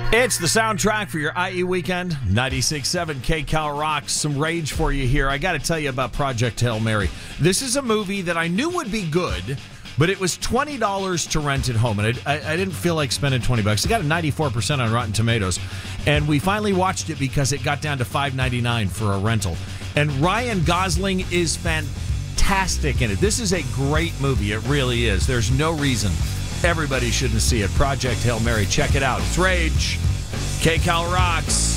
It's the soundtrack for your IE weekend. 96.7 KCal rocks. Some rage for you here. I got to tell you about Project Hail Mary. This is a movie that I knew would be good, but it was $20 to rent at home, and I didn't feel like spending $20. It got a 94% on Rotten Tomatoes, and we finally watched it because it got down to $5.99 for a rental. And Ryan Gosling is fantastic in it. This is a great movie. It really is. There's no reason everybody shouldn't see it. Project Hail Mary. Check it out. It's Rage. KCal rocks.